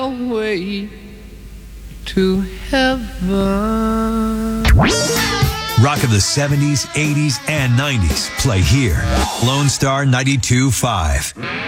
way to heaven. Rock of the 70s, 80s, and 90s. Play here. Lone Star 92.5.